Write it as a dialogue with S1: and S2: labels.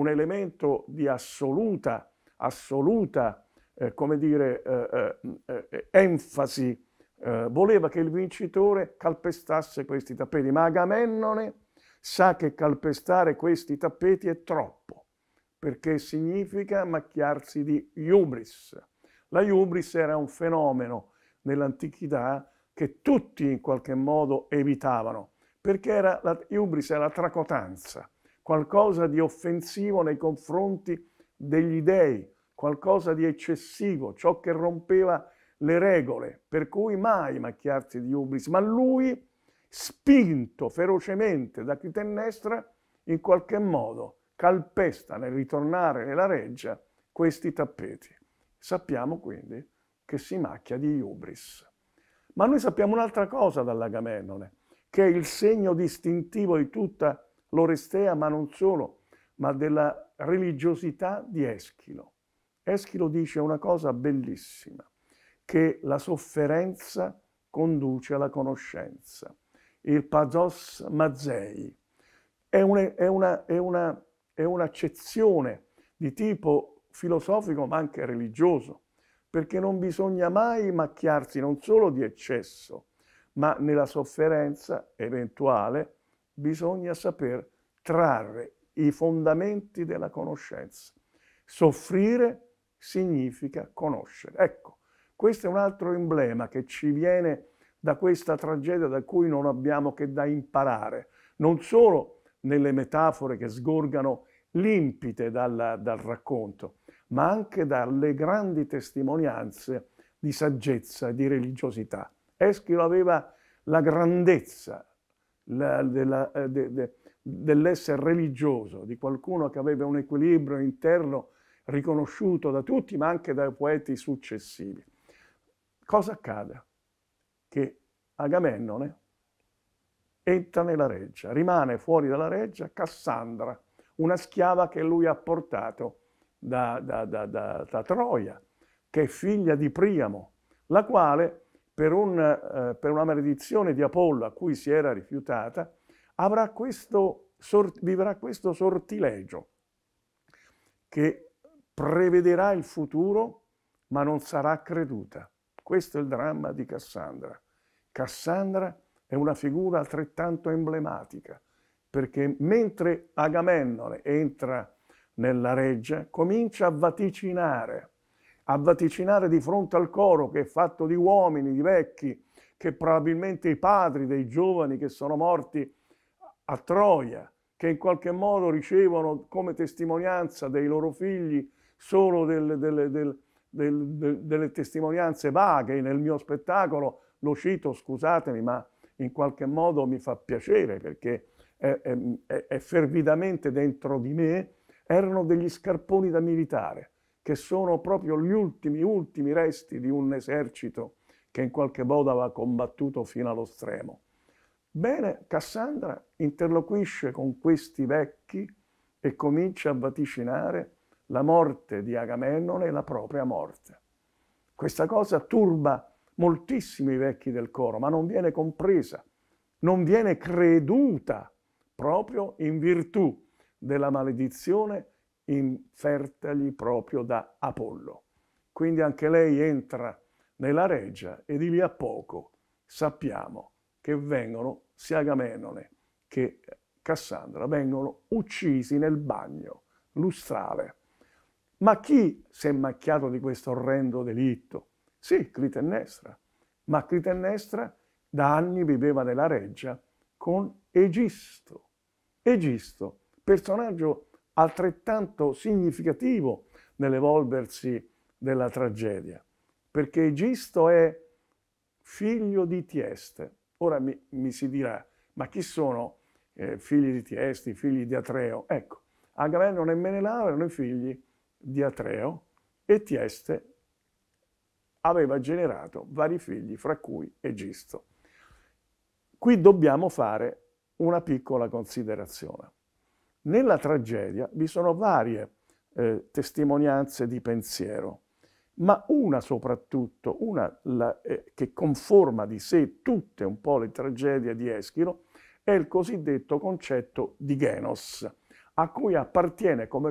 S1: un elemento di assoluta enfasi, voleva che il vincitore calpestasse questi tappeti, ma Agamennone sa che calpestare questi tappeti è troppo, perché significa macchiarsi di hubris. La hubris era un fenomeno nell'antichità che tutti in qualche modo evitavano, perché la hubris era la tracotanza, qualcosa di offensivo nei confronti degli dei, qualcosa di eccessivo, ciò che rompeva le regole, per cui mai macchiarsi di hubris. Ma lui, spinto ferocemente da Clitennestra, in qualche modo calpesta nel ritornare nella reggia questi tappeti. Sappiamo quindi che si macchia di hubris. Ma noi sappiamo un'altra cosa dall'Agamennone, che è il segno distintivo di tutta l'Orestea, ma non solo, ma della religiosità di Eschilo. Eschilo dice una cosa bellissima, che la sofferenza conduce alla conoscenza. Il pathos mazei è un'accezione di tipo filosofico ma anche religioso, perché non bisogna mai macchiarsi non solo di eccesso, ma nella sofferenza eventuale bisogna saper trarre i fondamenti della conoscenza. Soffrire significa conoscere. Ecco, questo è un altro emblema che ci viene da questa tragedia da cui non abbiamo che da imparare, non solo nelle metafore che sgorgano limpide dal racconto, ma anche dalle grandi testimonianze di saggezza e di religiosità. Eschilo aveva la grandezza dell'essere religioso, di qualcuno che aveva un equilibrio interno riconosciuto da tutti, ma anche dai poeti successivi. Cosa accade? Che Agamennone entra nella reggia, rimane fuori dalla reggia Cassandra, una schiava che lui ha portato da Troia, che è figlia di Priamo, la quale per una maledizione di Apollo a cui si era rifiutata vivrà questo sortilegio che prevederà il futuro ma non sarà creduta. Questo è il dramma di Cassandra. Cassandra è una figura altrettanto emblematica, perché mentre Agamennone entra nella reggia, comincia a vaticinare di fronte al coro che è fatto di uomini, di vecchi, che probabilmente i padri dei giovani che sono morti a Troia, che in qualche modo ricevono come testimonianza dei loro figli solo delle testimonianze vaghe. Nel mio spettacolo lo cito, scusatemi, ma in qualche modo mi fa piacere perché è fervidamente dentro di me. Erano degli scarponi da militare, che sono proprio gli ultimi resti di un esercito che in qualche modo aveva combattuto fino allo stremo. Bene, Cassandra interloquisce con questi vecchi e comincia a vaticinare la morte di Agamennone e la propria morte. Questa cosa turba moltissimi vecchi del coro, ma non viene compresa, non viene creduta proprio in virtù della maledizione infertagli proprio da Apollo. Quindi anche lei entra nella reggia e di lì a poco sappiamo che vengono sia Agamennone che Cassandra vengono uccisi nel bagno lustrale. Ma chi si è macchiato di questo orrendo delitto? Sì, Clitennestra. Ma Clitennestra da anni viveva nella reggia con Egisto. Egisto, personaggio altrettanto significativo nell'evolversi della tragedia, perché Egisto è figlio di Tieste. Ora mi si dirà, ma chi sono figli di Tieste, figli di Atreo? Ecco, Agamennone e Menelao erano i figli di Atreo e Tieste aveva generato vari figli, fra cui Egisto. Qui dobbiamo fare una piccola considerazione. Nella tragedia vi sono varie testimonianze di pensiero, ma una soprattutto, che conforma di sé tutte un po' le tragedie di Eschilo, è il cosiddetto concetto di genos, a cui appartiene come